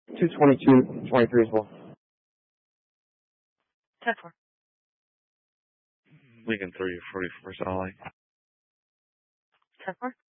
222.23 as well. 10-4. Lincoln 3, 44 Solid. 10-4.